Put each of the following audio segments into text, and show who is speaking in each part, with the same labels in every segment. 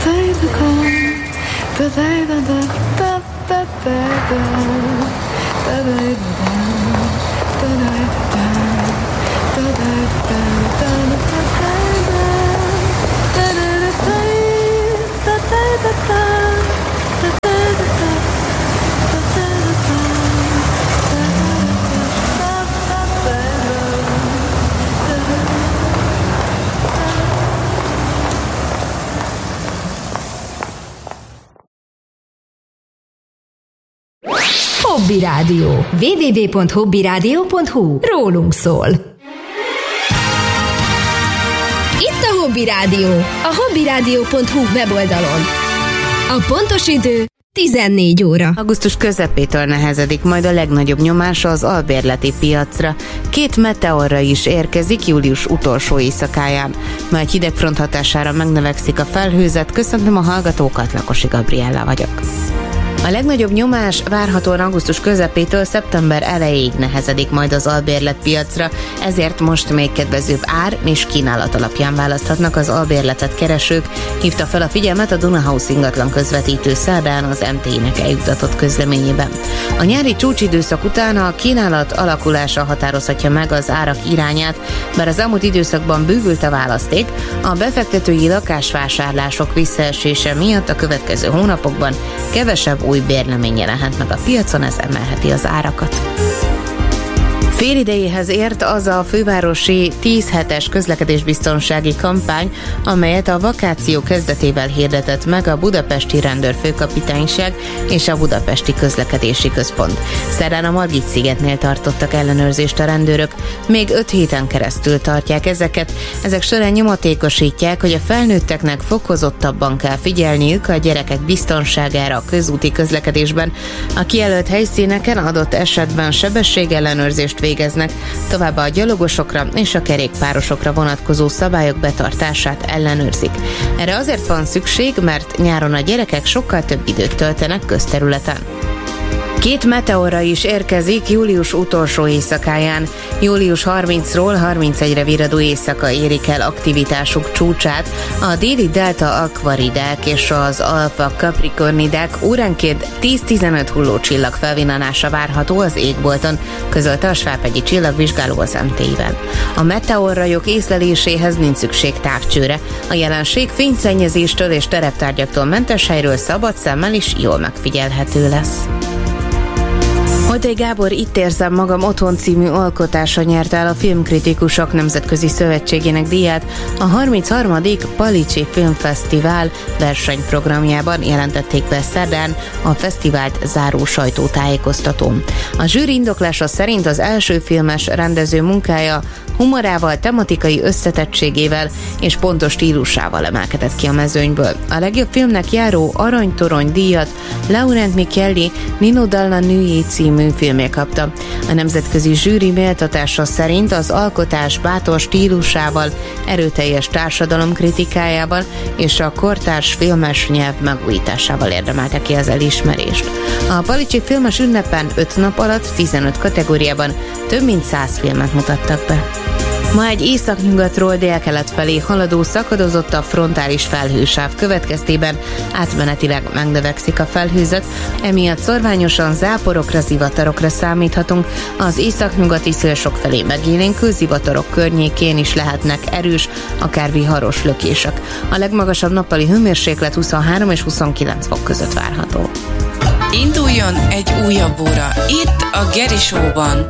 Speaker 1: Hobby Rádió. www.hobbyradio.hu. Rólunk szól. Itt a Hobby Rádió, a hobbyradio.hu weboldalon. A pontos idő 14 óra.
Speaker 2: Augusztus közepétől nehezedik majd a legnagyobb nyomás az albérleti piacra. 2 meteorra is érkezik július utolsó éjszakáján. Majd hidegfront hatására megnövekszik a felhőzet. Köszöntöm a hallgatókat, Lakosi Gabriella vagyok. A legnagyobb nyomás várhatóan augusztus közepétől szeptember elejéig nehezedik majd az albérletpiacra, ezért most még kedvezőbb ár és kínálat alapján választhatnak az albérletet keresők, hívta fel a figyelmet a Dunahouse ingatlan közvetítő szerdán az MTI-nek eljutatott közleményében. A nyári csúcsidőszak után a kínálat alakulása határozhatja meg az árak irányát, bár az elmúlt időszakban bővült a választék, a befektetői lakásvásárlások visszaesése miatt a következő hónapokban kevesebb új bérlemény jelenthet meg a piacon, ez emelheti az árakat. Félidejéhez ért az a fővárosi 10 hetes közlekedésbiztonsági kampány, amelyet a vakáció kezdetével hirdetett meg a Budapesti Rendőrfőkapitányság és a Budapesti Közlekedési Központ. Szerdán a Margit-szigetnél tartottak ellenőrzést a rendőrök, még 5 héten keresztül tartják ezeket. Ezek során nyomatékosítják, hogy a felnőtteknek fokozottabban kell figyelniük a gyerekek biztonságára a közúti közlekedésben. A kijelölt helyszíneken adott esetben sebességellenőrzést végeznek, továbbá a gyalogosokra és a kerékpárosokra vonatkozó szabályok betartását ellenőrzik. Erre azért van szükség, mert nyáron a gyerekek sokkal több időt töltenek közterületen. 2 meteorra is érkezik július utolsó éjszakáján. Július 30-ról 31-re virradó éjszaka érik el aktivitásuk csúcsát. A déli delta akvaridák és az alfa capricornidák óránként 10-15 hullócsillag felvillanása várható az égbolton, közölte a svábhegyi csillagvizsgáló az MTI-vel. A meteorrajok észleléséhez nincs szükség távcsőre. A jelenség fényszennyezéstől és tereptárgyaktól mentes helyről szabad szemmel is jól megfigyelhető lesz. Holtai Gábor Itt érzem magam otthon című alkotása nyerte el a Filmkritikusok Nemzetközi Szövetségének díját a 33. Palicsi Filmfesztivál versenyprogramjában, jelentették be szerdán a fesztivált záró sajtótájékoztatón. A zsűri indoklása szerint az első filmes rendező munkája humorával, tematikai összetettségével és pontos stílusával emelkedett ki a mezőnyből. A legjobb filmnek járó Aranytorony díjat Laurent Micheli Nino Dalla Nui című filmje kapta. A nemzetközi zsűri méltatása szerint az alkotás bátor stílusával, erőteljes társadalomkritikájával és a kortárs filmes nyelv megújításával érdemelte ki az elismerést. A Palicsi Filmes Ünnepen 5 nap alatt 15 kategóriában több mint 100 filmet mutattak be. Ma egy északnyugatról délkelet felé haladó szakadozott a frontális felhősáv következtében átmenetileg megnövekszik a felhőzet, emiatt szorványosan záporokra, zivatarokra számíthatunk. Az északnyugati szél sokfelé megélénkül, zivatarok környékén is lehetnek erős, akár viharos lökések. A legmagasabb nappali hőmérséklet 23 és 29 fok között várható.
Speaker 3: Induljon egy újabb óra itt a Geri Show-ban.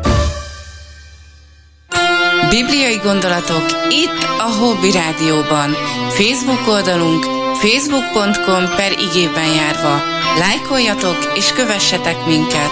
Speaker 3: Bibliai gondolatok itt a Hobby Rádióban. Facebook oldalunk facebook.com/igében járva. Lájkoljatok és kövessetek minket.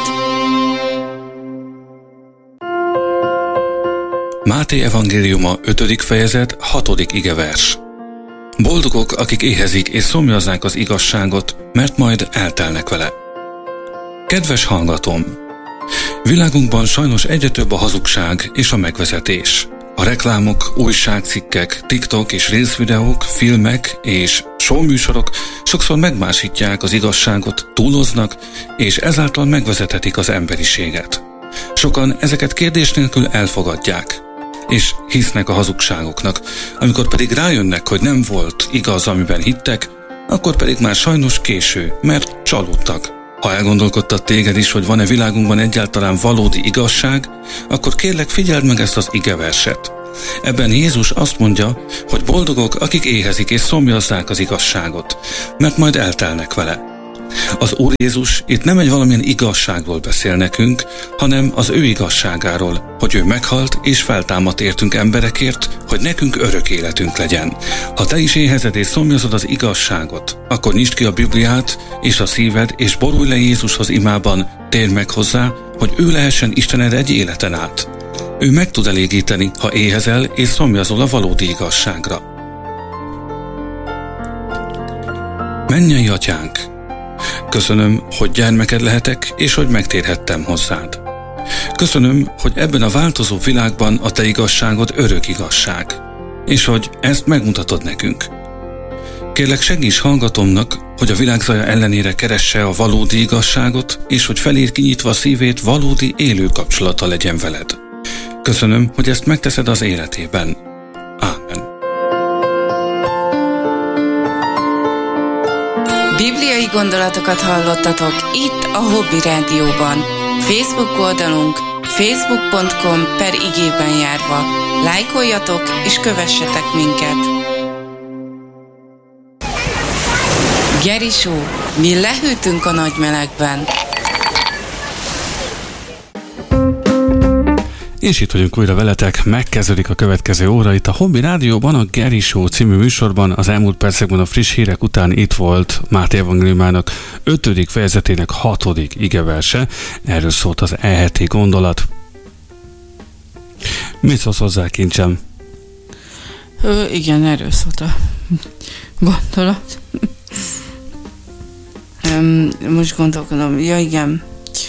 Speaker 4: Máté evangéliuma 5. fejezet 6. igevers. Boldogok, akik éhezik és szomjazzák az igazságot, mert majd eltelnek vele. Kedves hallgatom! Világunkban sajnos egyre több a hazugság és a megvezetés. A reklámok, újságcikkek, TikTok és Reels videók, filmek és showműsorok sokszor megmásítják az igazságot, túloznak, és ezáltal megvezethetik az emberiséget. Sokan ezeket kérdés nélkül elfogadják, és hisznek a hazugságoknak, amikor pedig rájönnek, hogy nem volt igaz, amiben hittek, akkor pedig már sajnos késő, mert csalódtak. Ha elgondolkodtat téged is, hogy van-e világunkban egyáltalán valódi igazság, akkor kérlek figyeld meg ezt az igeverset. Ebben Jézus azt mondja, hogy boldogok, akik éhezik és szomjazzák az igazságot, mert majd eltelnek vele. Az Úr Jézus itt nem egy valamilyen igazságról beszél nekünk, hanem az ő igazságáról, hogy ő meghalt és feltámadt értünk emberekért, hogy nekünk örök életünk legyen. Ha te is éhezed és szomjazod az igazságot, akkor nyisd ki a Bibliát és a szíved, és borulj le Jézushoz imában, térj meg hozzá, hogy ő lehessen Istened egy életen át. Ő meg tud elégíteni, ha éhezel és szomjazol a valódi igazságra. Mennyei Atyánk! Köszönöm, hogy gyermeked lehetek, és hogy megtérhettem hozzád. Köszönöm, hogy ebben a változó világban a te igazságod örök igazság, és hogy ezt megmutatod nekünk. Kérlek, segíts hallgatomnak, hogy a világ zaja ellenére keresse a valódi igazságot, és hogy feléd kinyitva a szívét valódi élő kapcsolata legyen veled. Köszönöm, hogy ezt megteszed az életében. Ámen.
Speaker 3: Bibliai gondolatokat hallottatok itt a Hobby Rádióban. Facebook oldalunk facebook.com/igében járva. Lájkoljatok és kövessetek minket. Geri Show. Mi lehűtünk a nagy melegben.
Speaker 5: És itt vagyunk újra veletek, megkezdődik a következő óra itt a Hobby Rádióban, a Geri Show című műsorban. Az elmúlt percekben a friss hírek után itt volt Máté evangéliumának 5. fejezetének 6. igeverse. Erről szólt az e-heti gondolat. Mit szólsz hozzá, kincsem?
Speaker 6: Igen, erről szólt a gondolat. Most gondolkodom, ja igen.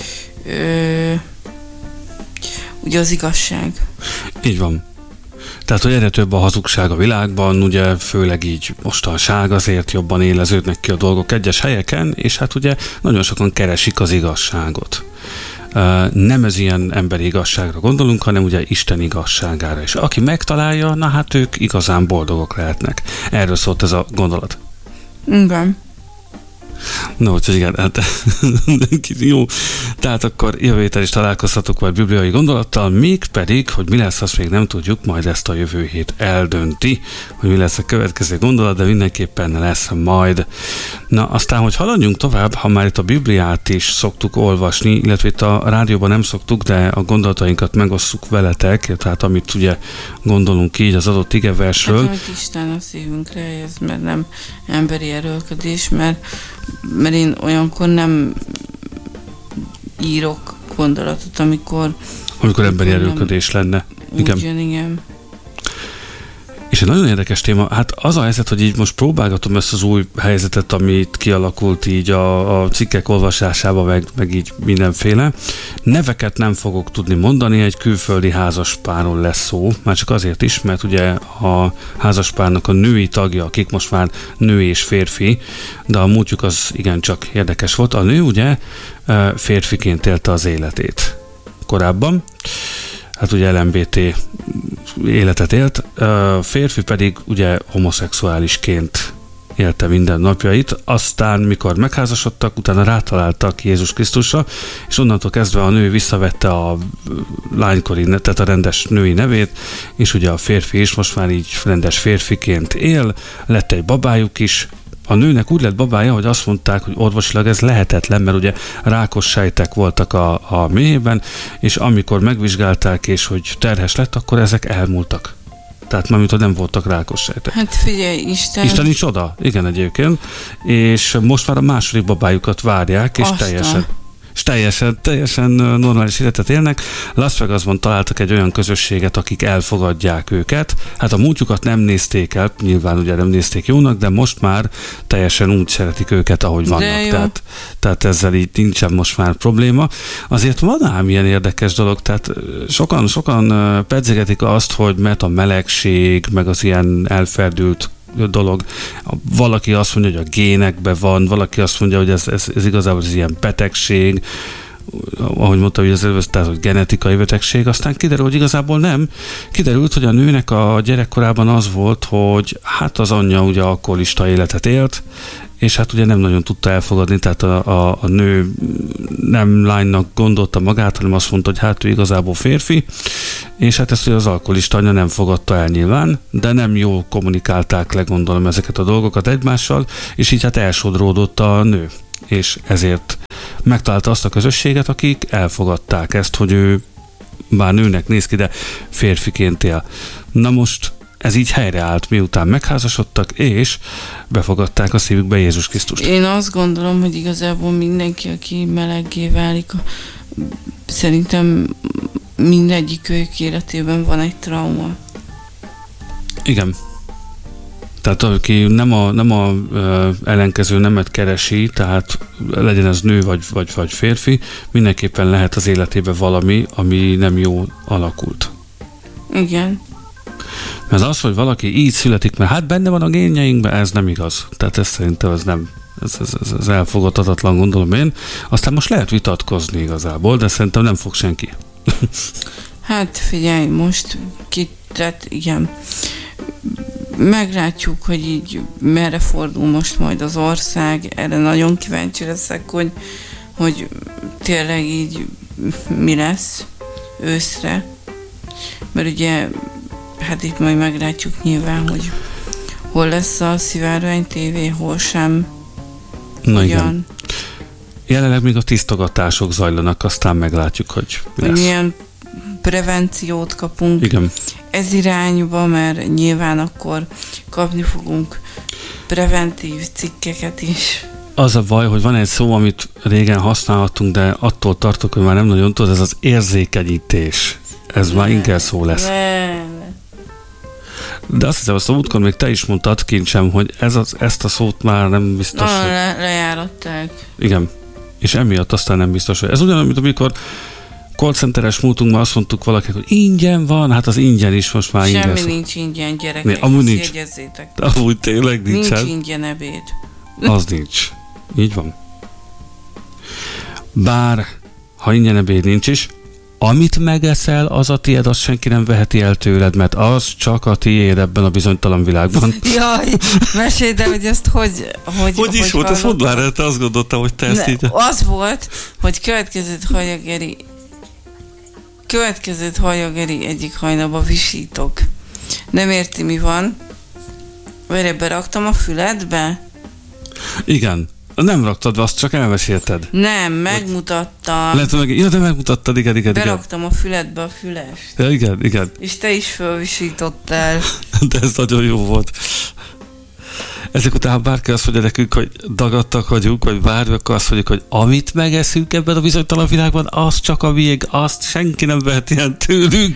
Speaker 6: Ugye az igazság.
Speaker 5: Így van. Tehát, hogy egyre több a hazugság a világban, ugye főleg így mostanság azért jobban éleződnek ki a dolgok egyes helyeken, és hát ugye nagyon sokan keresik az igazságot. Nem ez ilyen emberi igazságra gondolunk, hanem ugye Isten igazságára. És aki megtalálja, na hát ők igazán boldogok lehetnek. Erről szólt ez a gondolat.
Speaker 6: Igen.
Speaker 5: No, úgyhogy igen, hát jó. Tehát akkor jövő héten is találkozhatok majd bibliai gondolattal, még pedig, hogy mi lesz, azt még nem tudjuk, majd ezt a jövő hét eldönti, hogy mi lesz a következő gondolat, de mindenképpen lesz majd. Na, aztán, hogy haladjunk tovább, ha már itt a Bibliát is szoktuk olvasni, illetve itt a rádióban nem szoktuk, de a gondolatainkat megosszuk veletek, tehát amit ugye gondolunk így az adott igeversről.
Speaker 6: Hát, hogy Isten a szívünkre helyez, mert nem emberi erőlködés, mert én olyankor nem írok gondolatot, amikor
Speaker 5: emberi erőlködés lenne.
Speaker 6: Igen. Úgy jön, igen.
Speaker 5: És egy nagyon érdekes téma, hát az a helyzet, hogy így most próbálgatom ezt az új helyzetet, amit kialakult így a cikkek olvasásába, meg így mindenféle. Neveket nem fogok tudni mondani, egy külföldi házaspárról lesz szó, már csak azért is, mert ugye a házaspárnak a női tagja, akik most már nő és férfi, de a múltjuk az igencsak érdekes volt. A nő ugye férfiként élte az életét korábban, hát ugye LMBT életet élt, a férfi pedig ugye homoszexuálisként élte minden napjait, aztán mikor megházasodtak, utána rátaláltak Jézus Krisztusra, és onnantól kezdve a nő visszavette a lánykori, tehát a rendes női nevét, és ugye a férfi is most már így rendes férfiként él, lett egy babájuk is. A nőnek úgy lett babája, hogy azt mondták, hogy orvosilag ez lehetetlen, mert ugye rákos sejtek voltak a méhében, és amikor megvizsgálták, és hogy terhes lett, akkor ezek elmúltak. Tehát már mintha nem voltak rákos sejtek.
Speaker 6: Hát figyelj, Isten
Speaker 5: is oda, igen egyébként, és most már a második babájukat várják, és teljesen normális életet élnek. Las Vegasban találtak egy olyan közösséget, akik elfogadják őket. Hát a múltjukat nem nézték el, nyilván ugye nem nézték jónak, de most már teljesen úgy szeretik őket, ahogy vannak. Tehát ezzel így nincsen most már probléma. Azért van ám ilyen érdekes dolog, tehát sokan pedzegetik azt, hogy mert a melegség, meg az ilyen elferdült dolog. Valaki azt mondja, hogy a génekben van, valaki azt mondja, hogy ez igazából az ilyen betegség, ahogy mondtam, hogy ez tehát, hogy genetikai betegség, aztán kiderül, hogy igazából nem. Kiderült, hogy a nőnek a gyerekkorában az volt, hogy hát az anyja ugye alkoholista életet élt, és hát ugye nem nagyon tudta elfogadni, tehát a nő nem lánynak gondolta magát, hanem azt mondta, hogy hát ő igazából férfi, és hát ezt ugye az alkoholista anya nem fogadta el nyilván, de nem jól kommunikálták le, gondolom, ezeket a dolgokat egymással, és így hát elsodródott a nő, és ezért megtalálta azt a közösséget, akik elfogadták ezt, hogy ő bár nőnek néz ki, de férfiként él. Na most ez így helyreállt, miután megházasodtak, és befogadták a szívükbe Jézus Krisztust.
Speaker 6: Én azt gondolom, hogy igazából mindenki, aki meleggé válik, szerintem mindegyik ők életében van egy trauma. Igen.
Speaker 5: Tehát aki nem a ellenkező nemet keresi, tehát legyen ez nő vagy férfi, mindenképpen lehet az életében valami, ami nem jó alakult.
Speaker 6: Igen.
Speaker 5: Mert az, hogy valaki így születik, mert hát benne van a génjeinkben, ez nem igaz. Tehát ez szerintem ez nem, ez elfogadhatatlan, gondolom én. Aztán most lehet vitatkozni igazából, de szerintem nem fog senki.
Speaker 6: Hát figyelj, most tehát igen. Meglátjuk, hogy így merre fordul most majd az ország. Erre nagyon kíváncsi leszek, hogy tényleg így mi lesz őszre. Mert ugye, hát itt majd meglátjuk nyilván, hogy hol lesz a Szivárvány TV, hol sem.
Speaker 5: Na igen. Jelenleg még a tisztogatások zajlanak, aztán meglátjuk, hogy mi lesz.
Speaker 6: Milyen prevenciót kapunk.
Speaker 5: Igen.
Speaker 6: Ez irányba, mert nyilván akkor kapni fogunk preventív cikkeket is.
Speaker 5: Az a baj, hogy van egy szó, amit régen használhattunk, de attól tartok, hogy már nem nagyon tudod, ez az érzékenyítés. Ez már inkább szó lesz. De azt hiszem, azt a múltkor még te is mondtad, kincsem, hogy ezt a szót már nem biztos, hogy...
Speaker 6: Lejáratták.
Speaker 5: Igen. És emiatt aztán nem biztos, hogy... Ez ugyanaz, mint amikor call centeres múltunkban azt mondtuk valakinek, hogy ingyen van, hát az ingyen is most már ingyen.
Speaker 6: Semmi nincs ingyen, gyerekek.
Speaker 5: Amúgy nincs.
Speaker 6: Jegyezzétek.
Speaker 5: Amúgy tényleg nincs.
Speaker 6: Nincs ingyen ebéd.
Speaker 5: Az nincs. Így van. Bár, ha ingyen ebéd nincs is, amit megeszel, az a tiéd, azt senki nem veheti el tőled, mert az csak a tiéd ebben a bizonytalan világban.
Speaker 6: Jaj, mesélj, de hogy ezt hogy
Speaker 5: is volt? Ezt mondd már el, te azt gondoltam, hogy te ezt így...
Speaker 6: Az volt, hogy következőt hajageri egyik hajnalba visítok. Nem érti, mi van. Várj, beraktam a füledbe?
Speaker 5: Igen. Nem raktad, azt csak elmesélted.
Speaker 6: Nem, megmutattam.
Speaker 5: De megmutattad, igen.
Speaker 6: Beraktam a füledbe a fülest.
Speaker 5: Ja, igen.
Speaker 6: És te is fölvisítottál.
Speaker 5: De ez nagyon jó volt. Ezek után bárki azt mondja nekünk, hogy dagadtak vagyunk, vagy bármi, akkor azt mondjuk, hogy amit megeszünk ebben a bizonytalan világban, az csak a miénk, azt senki nem vehet ilyen tőlünk.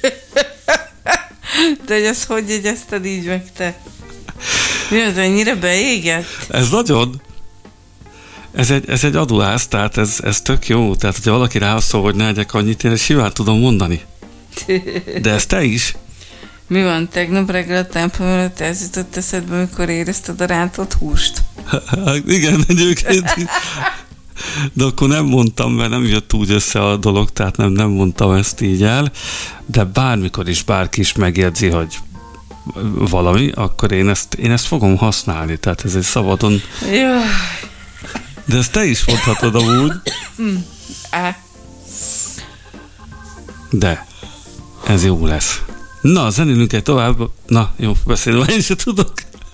Speaker 6: De ezt hogy jegyezted így meg te? Mi az, ennyire beégett?
Speaker 5: Ez nagyon... Ez egy adulász, tehát ez tök jó. Tehát, hogyha valaki rászól, hogy ne egyek annyit, én simán tudom mondani. De ez te is.
Speaker 6: Mi van, tegnap reggel a templom előtt ez jutott eszedbe, amikor érezted a rántott húst?
Speaker 5: Igen, egyébként. De akkor nem mondtam, mert nem jött úgy össze a dolog, tehát nem mondtam ezt így el. De bármikor is bárki is megjegyzi, hogy valami, akkor én ezt fogom használni. Tehát ez egy szabadon...
Speaker 6: Jaj.
Speaker 5: De ezt te is mondhatod amúgy. De ez jó lesz. Na, zenélünk egy tovább. Na, jó, beszélni, én sem tudok.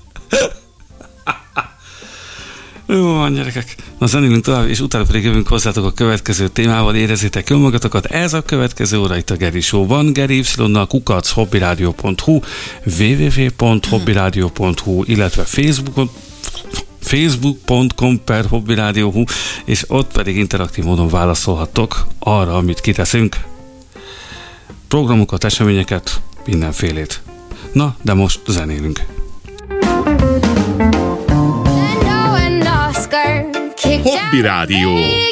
Speaker 5: Jó van, gyerekek. Na, zenélünk tovább, és utána pedig jövünk hozzátok a következő témával. Érezzétek jól magatokat. Ez a következő óra itt a Geri Show-ban. Geri Y-nal @hobbyradio.hu, www.hobbyradio.hu, illetve facebook.com/hobbyradio.hu, és ott pedig interaktív módon válaszolhattok arra, amit kiteszünk. Programokat, eseményeket, mindenfélét. Na, de most zenélünk.
Speaker 7: Hobby Rádió.